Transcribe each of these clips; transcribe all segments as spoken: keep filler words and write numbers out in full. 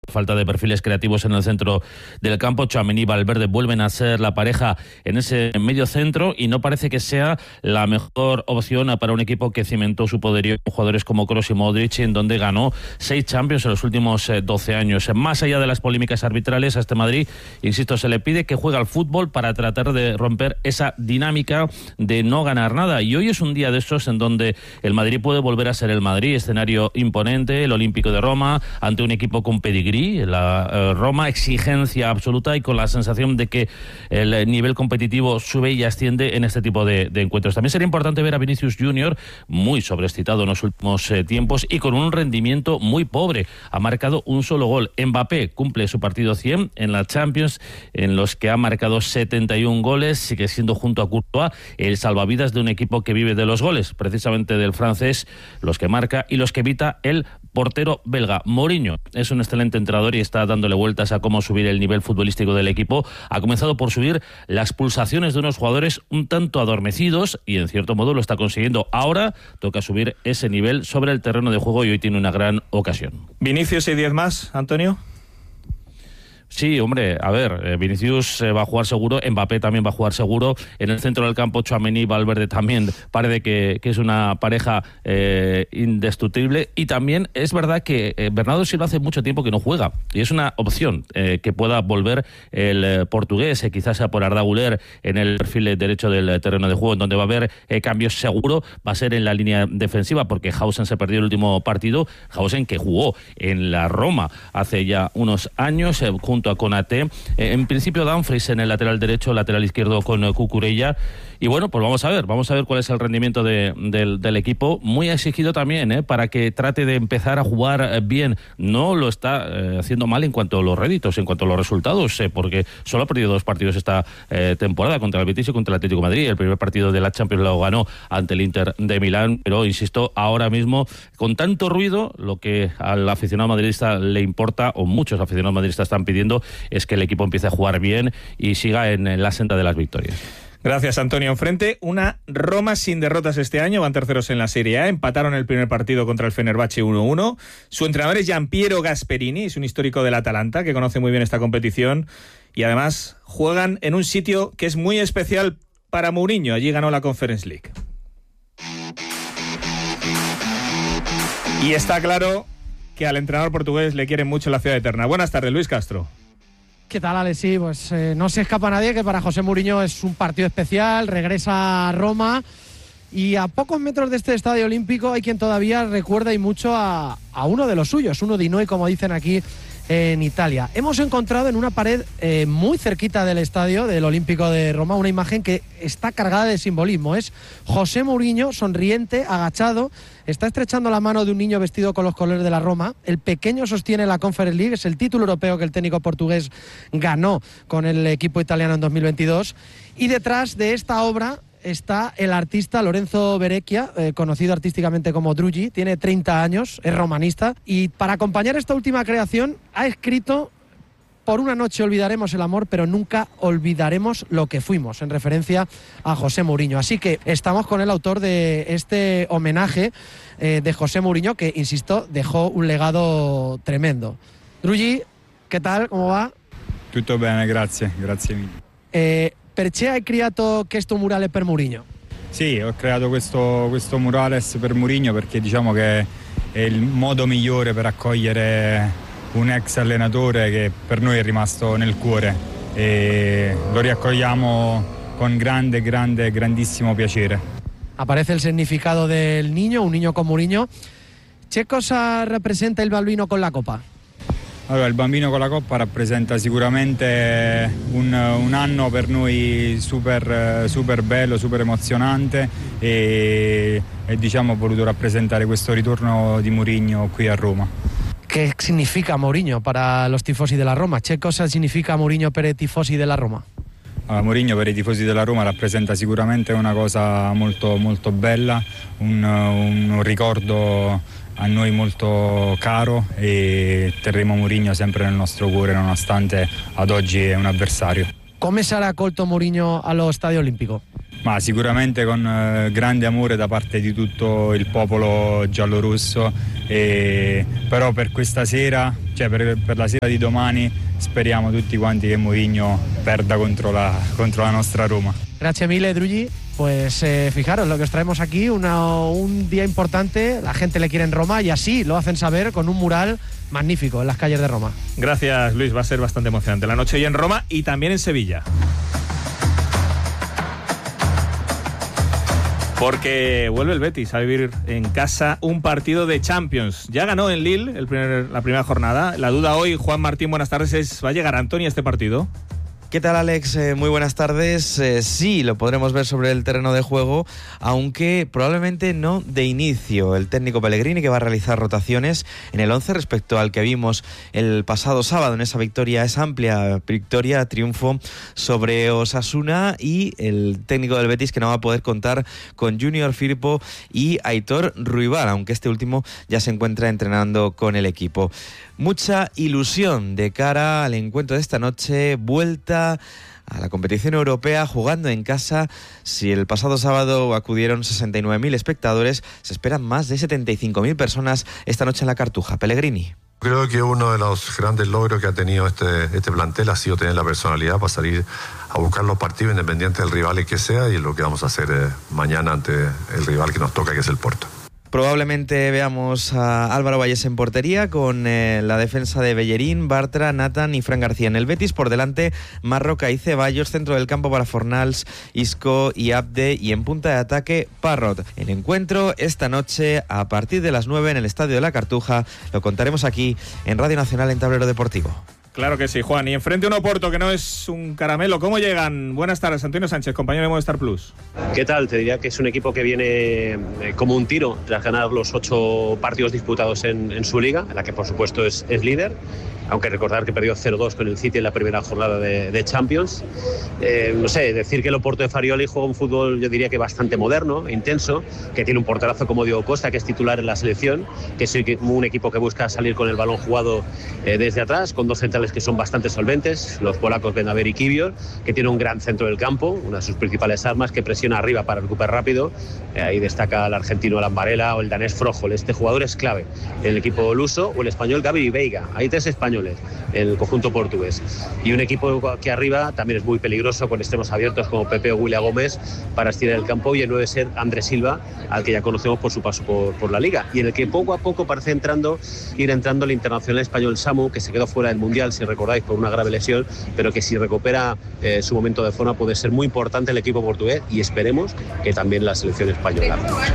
Falta de perfiles creativos en el centro del campo. Tchouaméni y Valverde vuelven a ser la pareja en ese medio centro y no parece que sea la mejor opción para un equipo que cimentó su poderío con jugadores como Kroos y Modric, en donde ganó seis Champions en los últimos doce años. Más allá de las polémicas arbitrales, a este Madrid, insisto, se le pide que juegue al fútbol para tratar de romper esa dinámica de no ganar nada. Y hoy es un día de esos en donde el Madrid puede volver a ser el Madrid, escenario imponente, el Olímpico de Roma, ante un equipo con pedigrí. La eh, Roma, exigencia absoluta y con la sensación de que el nivel competitivo sube y asciende en este tipo de, de encuentros. También sería importante ver a Vinicius Junior muy sobreexcitado en los últimos eh, tiempos y con un rendimiento muy pobre. Ha marcado un solo gol. Mbappé cumple su partido cien en la Champions, en los que ha marcado setenta y un goles, sigue siendo junto a Courtois el salvavidas de un equipo que vive de los goles, precisamente del francés, los que marca y los que evita el portero belga. Mourinho es un excelente entrenador y está dándole vueltas a cómo subir el nivel futbolístico del equipo. Ha comenzado por subir las pulsaciones de unos jugadores un tanto adormecidos y en cierto modo lo está consiguiendo. Ahora toca subir ese nivel sobre el terreno de juego y hoy tiene una gran ocasión. ¿Vinicius y diez más, Antonio? Sí, hombre, a ver, eh, Vinicius eh, va a jugar seguro, Mbappé también va a jugar seguro, en el centro del campo Tchouaméni y Valverde también parece que, que es una pareja eh, indestructible, y también es verdad que eh, Bernardo Silva hace mucho tiempo que no juega y es una opción eh, que pueda volver el eh, portugués, eh, quizás sea por Arda Güler en el perfil derecho del terreno de juego, en donde va a haber eh, cambios seguro, va a ser en la línea defensiva, porque Hausen se perdió el último partido, Hausen que jugó en la Roma hace ya unos años, eh, junto a Konaté, eh, en principio Dumfries en el lateral derecho, lateral izquierdo con uh, Cucurella, y bueno, pues vamos a ver, vamos a ver cuál es el rendimiento de, del, del equipo, muy exigido también, eh, para que trate de empezar a jugar eh, bien. No lo está eh, haciendo mal en cuanto a los réditos, en cuanto a los resultados, eh, porque solo ha perdido dos partidos esta eh, temporada, contra el Betis y contra el Atlético de Madrid. El primer partido de la Champions lo ganó ante el Inter de Milán, pero insisto, ahora mismo con tanto ruido, lo que al aficionado madridista le importa, o muchos aficionados madridistas están pidiendo, es que el equipo empiece a jugar bien y siga en, en la senda de las victorias. Gracias, Antonio. Enfrente, una Roma sin derrotas este año, van terceros en la Serie A, empataron el primer partido contra el Fenerbahce uno uno. Su entrenador es Giampiero Gasperini, es un histórico del Atalanta que conoce muy bien esta competición, y además juegan en un sitio que es muy especial para Mourinho. Allí ganó la Conference League. Y está claro que al entrenador portugués le quieren mucho la ciudad eterna. Buenas tardes, Luis Castro. ¿Qué tal, Alex? Sí, pues eh, no se escapa nadie que para José Mourinho es un partido especial, regresa a Roma y a pocos metros de este estadio olímpico hay quien todavía recuerda y mucho a, a uno de los suyos, uno di noi, como dicen aquí en Italia. Hemos encontrado en una pared eh, muy cerquita del estadio del Olímpico de Roma una imagen que está cargada de simbolismo. Es José Mourinho sonriente, agachado, está estrechando la mano de un niño vestido con los colores de la Roma. El pequeño sostiene la Conference League, es el título europeo que el técnico portugués ganó con el equipo italiano en dos mil veintidós. Y detrás de esta obra está el artista Lorenzo Berecchia, eh, conocido artísticamente como Drugi. Tiene treinta años, es romanista, y para acompañar esta última creación ha escrito: por una noche olvidaremos el amor, pero nunca olvidaremos lo que fuimos, en referencia a José Mourinho. Así que estamos con el autor de este homenaje eh, de José Mourinho, que, insisto, dejó un legado tremendo. Drugi, ¿qué tal? ¿Cómo va? Tutto bene, grazie, grazie mille. Eh, Perché hai creato questo murale per Mourinho? Sì, ho creato questo, questo murales per Mourinho perché diciamo che è il modo migliore per accogliere un ex allenatore che per noi è rimasto nel cuore, e lo riaccogliamo con grande, grande, grandissimo piacere. Aparece el significado del niño, un niño con Mourinho. ¿Qué cosa representa el bambino con la copa? Allora, il bambino con la coppa rappresenta sicuramente un, un anno per noi super, super bello, super emozionante, e, e diciamo ho voluto rappresentare questo ritorno di Mourinho qui a Roma. ¿Qué significa Mourinho para los tifosi de la Roma? ¿Qué cosa significa Mourinho per i tifosi della Roma? Allora, Mourinho per i tifosi della Roma rappresenta sicuramente una cosa molto, molto bella, un, un ricordo a noi molto caro, e terremo Mourinho sempre nel nostro cuore nonostante ad oggi è un avversario. Come sarà accolto Mourinho allo Stadio Olimpico? Ma sicuramente con eh, grande amore da parte di tutto il popolo giallorosso, e però per questa sera cioè per, per la sera di domani speriamo tutti quanti che Mourinho perda contro la, contro la nostra Roma. Gracias mille, Drugui. Pues eh, fijaros lo que os traemos aquí, una, un día importante, la gente le quiere en Roma y así lo hacen saber con un mural magnífico en las calles de Roma. Gracias, Luis, va a ser bastante emocionante la noche hoy en Roma y también en Sevilla. Porque vuelve el Betis a vivir en casa un partido de Champions. Ya ganó en Lille el primer, la primera jornada. La duda hoy, Juan Martín, buenas tardes, es ¿va a llegar Antonio a este partido? ¿Qué tal, Alex? Eh, muy buenas tardes. Eh, sí, lo podremos ver sobre el terreno de juego, aunque probablemente no de inicio. El técnico Pellegrini, que va a realizar rotaciones en el once respecto al que vimos el pasado sábado en esa victoria, esa amplia victoria, triunfo sobre Osasuna, y el técnico del Betis, que no va a poder contar con Junior Firpo y Aitor Ruibal, aunque este último ya se encuentra entrenando con el equipo. Mucha ilusión de cara al encuentro de esta noche, vuelta a la competición europea jugando en casa. Si el pasado sábado acudieron sesenta y nueve mil espectadores, se esperan más de setenta y cinco mil personas esta noche en la Cartuja. Pellegrini. Creo que uno de los grandes logros que ha tenido este, este plantel ha sido tener la personalidad para salir a buscar los partidos independientes del rival que sea, y es lo que vamos a hacer eh, mañana ante el rival que nos toca, que es el Porto. Probablemente veamos a Álvaro Valles en portería, con eh, la defensa de Bellerín, Bartra, Nathan y Fran García. En el Betis, por delante, Marroca y Ceballos, centro del campo para Fornals, Isco y Abde, y en punta de ataque, Parrot. El encuentro esta noche a partir de las nueve en el Estadio de la Cartuja. Lo contaremos aquí en Radio Nacional en Tablero Deportivo. Claro que sí, Juan. Y enfrente un Oporto que no es un caramelo. ¿Cómo llegan? Buenas tardes, Antonio Sánchez, compañero de Movistar Plus. ¿Qué tal? Te diría que es un equipo que viene eh, como un tiro tras ganar los ocho partidos disputados en, en su liga, en la que por supuesto es, es líder, aunque recordar que perdió cero dos con el City en la primera jornada de, de Champions. Eh, no sé, decir que el Oporto de Farioli juega un fútbol, yo diría que bastante moderno, intenso, que tiene un porterazo como Diego Costa, que es titular en la selección, que es un equipo que busca salir con el balón jugado eh, desde atrás, con dos centrales que son bastante solventes, los polacos Benaver y Kivior, que tiene un gran centro del campo, una de sus principales armas, que presiona arriba para recuperar rápido. Eh, ahí destaca el argentino Alan Varela o el danés Froholt. Este jugador es clave en el equipo luso, o el español Gavi Veiga. Hay tres españoles en el conjunto portugués. Y un equipo que arriba también es muy peligroso, con extremos abiertos como Pepe o William Gómez para estirar el campo, y el nueve ser Andrés Silva, al que ya conocemos por su paso por, por la Liga, y en el que poco a poco parece entrando, ir entrando el internacional español Samu, que se quedó fuera del Mundial, si recordáis, por una grave lesión, pero que si recupera eh, su momento de forma puede ser muy importante el equipo portugués, y esperemos que también la selección española.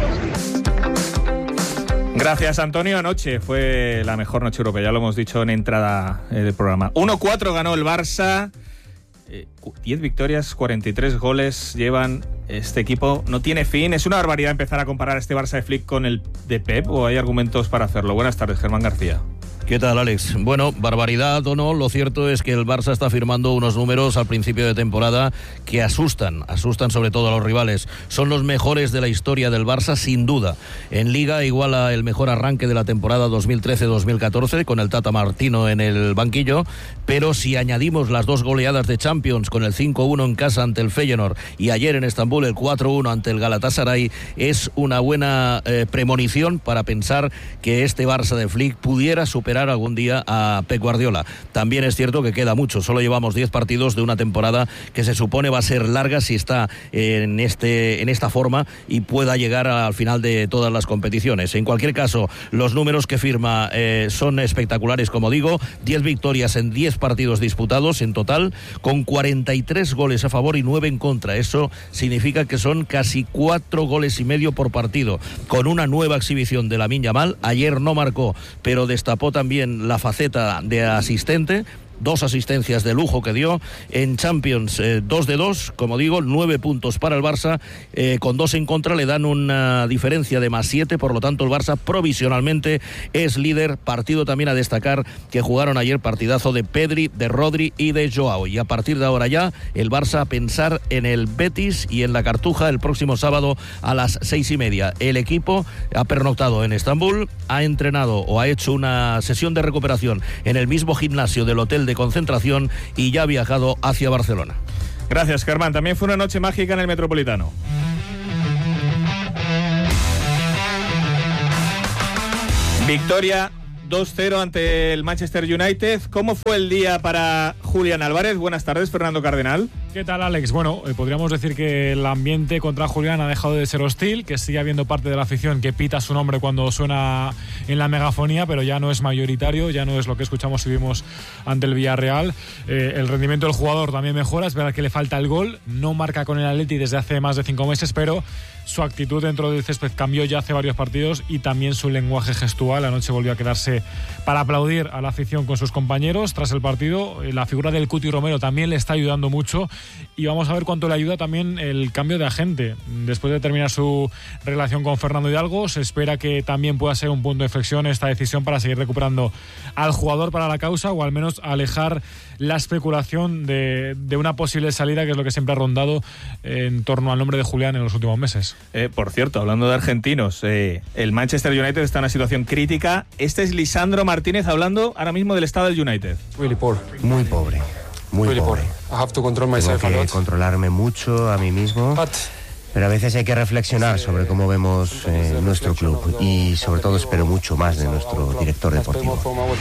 Gracias, Antonio. Anoche fue la mejor noche europea, ya lo hemos dicho en entrada eh, del programa. uno cuatro ganó el Barça, eh, diez victorias, cuarenta y tres goles llevan. Este equipo no tiene fin. ¿Es una barbaridad empezar a comparar este Barça de Flick con el de Pep, o hay argumentos para hacerlo? Buenas tardes, Germán García. ¿Qué tal, Alex? Bueno, barbaridad o no, lo cierto es que el Barça está firmando unos números al principio de temporada que asustan, asustan sobre todo a los rivales. Son los mejores de la historia del Barça, sin duda. En Liga iguala el mejor arranque de la temporada dos mil trece dos mil catorce, con el Tata Martino en el banquillo, pero si añadimos las dos goleadas de Champions, con el cinco uno en casa ante el Feyenoord y ayer en Estambul el cuatro uno ante el Galatasaray, es una buena eh, premonición para pensar que este Barça de Flick pudiera superar algún día a Pep Guardiola. También es cierto que queda mucho, solo llevamos diez partidos de una temporada que se supone va a ser larga si está en, este, en esta forma y pueda llegar al final de todas las competiciones. En cualquier caso, los números que firma eh, son espectaculares, como digo, diez victorias en diez partidos disputados en total, con cuarenta y tres goles a favor y nueve en contra. Eso significa que son casi cuatro goles y medio por partido, con una nueva exhibición de Lamine Yamal. Ayer no marcó, pero destapó también la faceta de asistente. Dos asistencias de lujo que dio en Champions, eh, dos de dos, como digo, nueve puntos para el Barça, eh, con dos en contra le dan una diferencia de más siete, por lo tanto el Barça provisionalmente es líder. Partido también a destacar que jugaron ayer, partidazo de Pedri, de Rodri y de Joao, y a partir de ahora ya el Barça a pensar en el Betis y en la Cartuja el próximo sábado a las seis y media. El equipo ha pernoctado en Estambul, ha entrenado o ha hecho una sesión de recuperación en el mismo gimnasio del hotel de concentración y ya ha viajado hacia Barcelona. Gracias, Germán. También fue una noche mágica en el Metropolitano. Victoria dos cero ante el Manchester United. ¿Cómo fue el día para Julián Álvarez? Buenas tardes, Fernando Cardenal. ¿Qué tal, Alex? Bueno, eh, podríamos decir que el ambiente contra Julián ha dejado de ser hostil, que sigue habiendo parte de la afición que pita su nombre cuando suena en la megafonía, pero ya no es mayoritario, ya no es lo que escuchamos y vimos ante el Villarreal. Eh, el rendimiento del jugador también mejora, es verdad que le falta el gol, no marca con el Atleti desde hace más de cinco meses, pero su actitud dentro del césped cambió ya hace varios partidos y también su lenguaje gestual. Anoche volvió a quedarse para aplaudir a la afición con sus compañeros tras el partido. La figura del Cuti Romero también le está ayudando mucho y vamos a ver cuánto le ayuda también el cambio de agente. Después de terminar su relación con Fernando Hidalgo, se espera que también pueda ser un punto de inflexión esta decisión para seguir recuperando al jugador para la causa, o al menos alejar la especulación de, de una posible salida, que es lo que siempre ha rondado en torno al nombre de Julián en los últimos meses. Eh, por cierto, hablando de argentinos, eh, el Manchester United está en una situación crítica. Este es Lisandro Martínez hablando ahora mismo del estado del United. Really poor. Muy pobre, muy really pobre. Poor. I have to control myself Tengo que a lot. controlarme mucho a mí mismo. But pero a veces hay que reflexionar sobre cómo vemos eh, nuestro club, y sobre todo espero mucho más de nuestro director deportivo.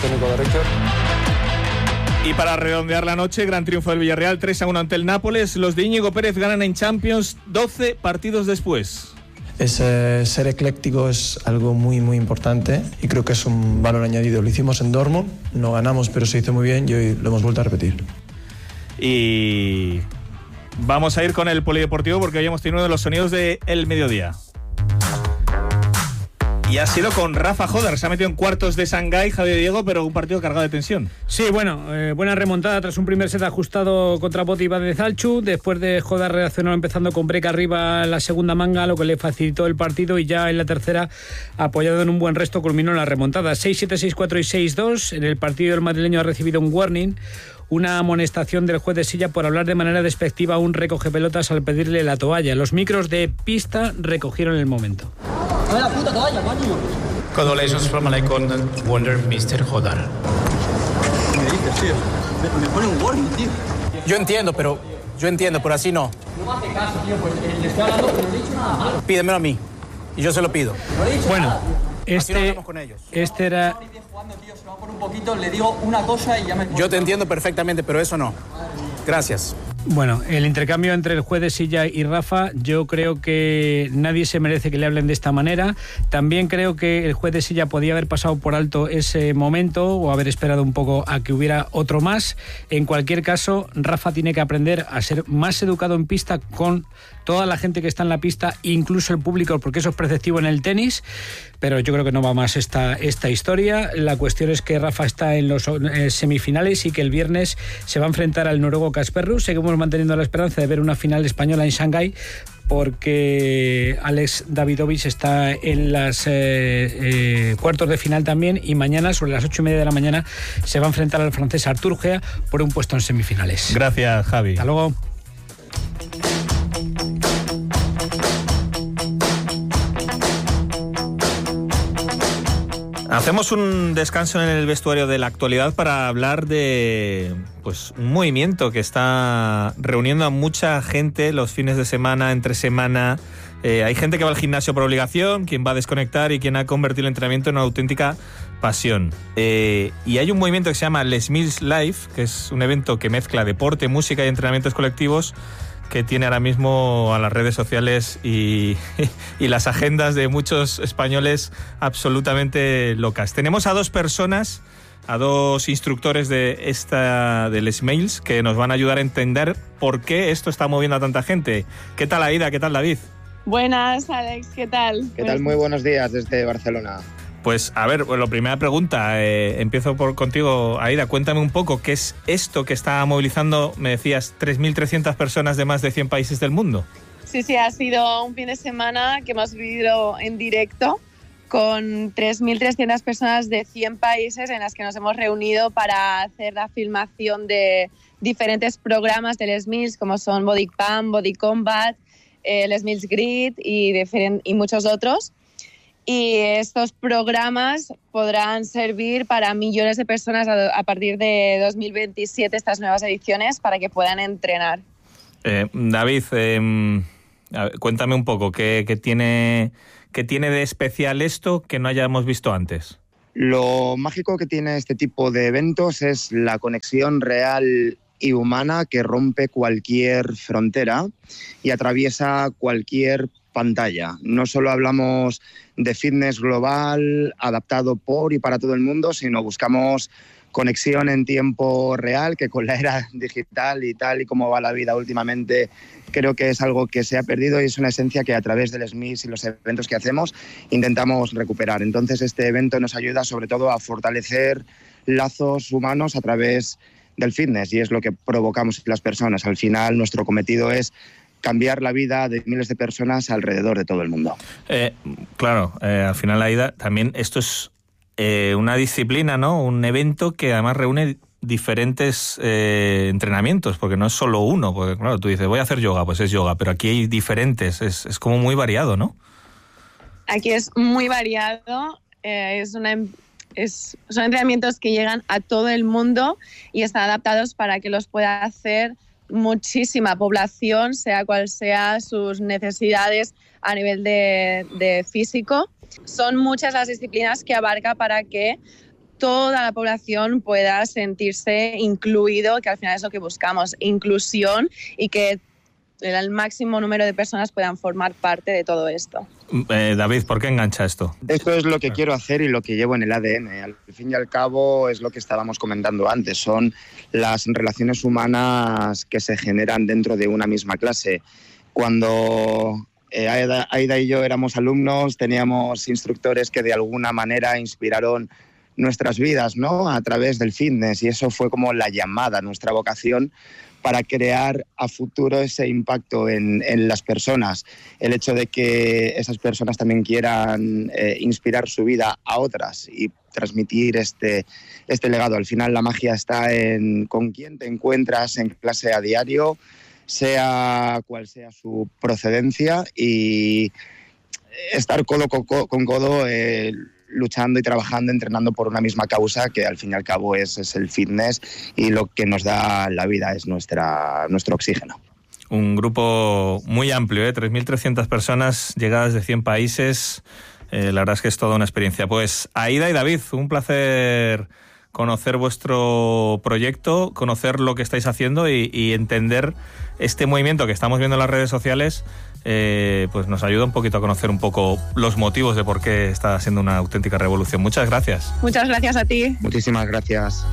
Y para redondear la noche, gran triunfo del Villarreal, tres a uno ante el Nápoles. Los de Íñigo Pérez ganan en Champions doce partidos después. Es, eh, ser ecléctico es algo muy muy importante y creo que es un valor añadido. Lo hicimos en Dortmund, no ganamos, pero se hizo muy bien y hoy lo hemos vuelto a repetir. Y vamos a ir con el polideportivo porque hoy hemos tenido uno de los sonidos del mediodía. Y ha sido con Rafa Joder, se ha metido en cuartos de Shanghái, Javier Diego, pero un partido cargado de tensión. Sí, bueno, eh, buena remontada tras un primer set ajustado contra Boti de Zalchu. Después de Joder reaccionó empezando con break arriba en la segunda manga, lo que le facilitó el partido, y ya en la tercera, apoyado en un buen resto, culminó la remontada. seis siete, seis cuatro y seis dos. En el partido el madrileño ha recibido un warning, una amonestación del juez de silla por hablar de manera despectiva a un recogepelotas al pedirle la toalla. Los micros de pista recogieron el momento. ¡A la puta toalla, coño! Congratulations from Icon Wonder, mister Joder. ¿Qué me dices, tío? Me, me pone un warning, tío. Yo entiendo, pero yo entiendo, pero así no. No me hace caso, tío, pues le estoy hablando, pero no le he dicho nada malo. Pídemelo a mí, y yo se lo pido. No le he dicho bueno, nada, tío. Este, así no hablamos con ellos. Este era... Jugando, tío, se va por un poquito, le digo una cosa y ya me... Yo te entiendo perfectamente, pero eso no. Gracias. Bueno, el intercambio entre el juez de silla y Rafa, yo creo que nadie se merece que le hablen de esta manera. También creo que el juez de silla podía haber pasado por alto ese momento o haber esperado un poco a que hubiera otro más. En cualquier caso, Rafa tiene que aprender a ser más educado en pista con toda la gente que está en la pista, incluso el público, porque eso es preceptivo en el tenis, pero yo creo que no va más esta, esta historia. La cuestión es que Rafa está en los eh, semifinales y que el viernes se va a enfrentar al noruego Casper Ruud. Seguimos manteniendo la esperanza de ver una final española en Shanghái, porque Alex Davidovich está en las eh, eh, cuartos de final también, y mañana sobre las ocho y media de la mañana se va a enfrentar al francés Arthur Gea por un puesto en semifinales. Gracias, Javi. Hasta luego. Hacemos un descanso en el vestuario de la actualidad para hablar de pues un movimiento que está reuniendo a mucha gente los fines de semana, entre semana. Eh, hay gente que va al gimnasio por obligación, quien va a desconectar y quien ha convertido el entrenamiento en una auténtica pasión. Eh, y hay un movimiento que se llama Les Mills Live, que es un evento que mezcla deporte, música y entrenamientos colectivos, que tiene ahora mismo a las redes sociales y, y las agendas de muchos españoles absolutamente locas. Tenemos a dos personas, a dos instructores de esta de Les Mills, que nos van a ayudar a entender por qué esto está moviendo a tanta gente. ¿Qué tal, Aida? ¿Qué tal, David? Buenas, Alex. ¿Qué tal? ¿Qué tal? Muy buenos días desde Barcelona. Pues a ver, la primera pregunta, eh, empiezo por contigo, Aida, cuéntame un poco qué es esto que está movilizando, me decías, tres mil trescientas personas de más de cien países del mundo. Sí, sí, ha sido un fin de semana que hemos vivido en directo con tres mil trescientas personas de cien países en las que nos hemos reunido para hacer la filmación de diferentes programas de Les Mills, como son Body Pump, Body Combat, eh, Les Mills Grid y, diferent- y muchos otros. Y estos programas podrán servir para millones de personas a, a partir de dos mil veintisiete, estas nuevas ediciones, para que puedan entrenar. Eh, David, eh, cuéntame un poco, ¿qué, qué, tiene, ¿qué tiene de especial esto que no hayamos visto antes? Lo mágico que tiene este tipo de eventos es la conexión real y humana que rompe cualquier frontera y atraviesa cualquier pantalla. No solo hablamos de fitness global, adaptado por y para todo el mundo, sino buscamos conexión en tiempo real, que con la era digital y tal y como va la vida últimamente, creo que es algo que se ha perdido y es una esencia que a través del S M I S y los eventos que hacemos intentamos recuperar. Entonces este evento nos ayuda sobre todo a fortalecer lazos humanos a través del fitness y es lo que provocamos en las personas. Al final nuestro cometido es cambiar la vida de miles de personas alrededor de todo el mundo. Eh, claro, eh, al final, Aida, también esto es eh, una disciplina, ¿no? Un evento que además reúne diferentes eh, entrenamientos, porque no es solo uno, porque claro, tú dices, voy a hacer yoga, pues es yoga, pero aquí hay diferentes, es, es como muy variado, ¿no? Aquí es muy variado, eh, es una, es, son entrenamientos que llegan a todo el mundo y están adaptados para que los pueda hacer muchísima población, sea cual sea sus necesidades a nivel de, de físico. Son muchas las disciplinas que abarca para que toda la población pueda sentirse incluido, que al final es lo que buscamos, inclusión y que el máximo número de personas puedan formar parte de todo esto. Eh, David, ¿por qué engancha esto? Esto es lo que quiero hacer y lo que llevo en el A D N. Al fin y al cabo es lo que estábamos comentando antes, son las relaciones humanas que se generan dentro de una misma clase. Cuando eh, Aida, Aida y yo éramos alumnos, teníamos instructores que de alguna manera inspiraron nuestras vidas, ¿no? A través del fitness, y eso fue como la llamada, nuestra vocación para crear a futuro ese impacto en, en las personas. El hecho de que esas personas también quieran eh, inspirar su vida a otras y transmitir este, este legado. Al final la magia está en con quién te encuentras en clase a diario, sea cual sea su procedencia, y estar codo con codo, con codo eh, luchando y trabajando, entrenando por una misma causa, que al fin y al cabo es, es el fitness, y lo que nos da la vida es nuestra, nuestro oxígeno. Un grupo muy amplio, ¿eh? tres mil trescientas personas llegadas de cien países. Eh, la verdad es que es toda una experiencia. Pues Aida y David, un placer conocer vuestro proyecto, conocer lo que estáis haciendo y, y entender este movimiento que estamos viendo en las redes sociales. Eh, pues nos ayuda un poquito a conocer un poco los motivos de por qué está siendo una auténtica revolución. Muchas gracias. Muchas gracias a ti. Muchísimas gracias.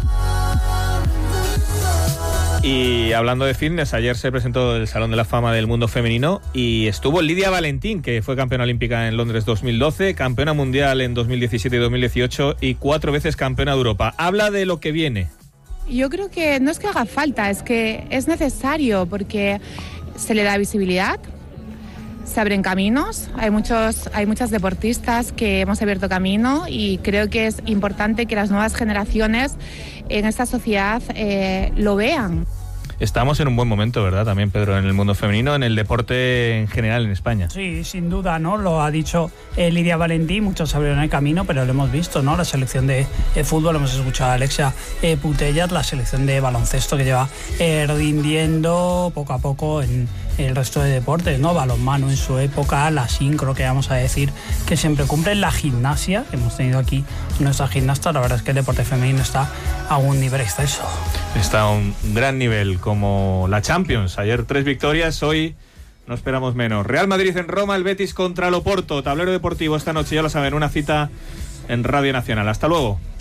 Y hablando de fitness, ayer se presentó el Salón de la Fama del Mundo Femenino y estuvo Lidia Valentín, que fue campeona olímpica en Londres dos mil doce, campeona mundial en dos mil diecisiete y dos mil dieciocho y cuatro veces campeona de Europa. Habla de lo que viene. Yo creo que no es que haga falta, es que es necesario, porque se le da visibilidad, se abren caminos, hay muchos, hay muchas deportistas que hemos abierto camino, y creo que es importante que las nuevas generaciones en esta sociedad eh, lo vean. Estamos en un buen momento, ¿verdad? También, Pedro, en el mundo femenino, en el deporte en general en España. Sí, sin duda, ¿no? Lo ha dicho eh, Lidia Valentín, muchos abrieron el camino, pero lo hemos visto, ¿no? La selección de eh, fútbol, hemos escuchado a Alexia eh, Putellas, la selección de baloncesto que lleva eh, rindiendo poco a poco en el resto de deportes, ¿no? Balonmano en su época, la sincro, que vamos a decir que siempre cumple, la gimnasia, que hemos tenido aquí nuestra gimnasta. La verdad es que el deporte femenino está a un nivel exceso. Está a un gran nivel, como la Champions. Ayer tres victorias, hoy no esperamos menos. Real Madrid en Roma, el Betis contra el Oporto. Tablero deportivo esta noche, ya lo saben, una cita en Radio Nacional. Hasta luego.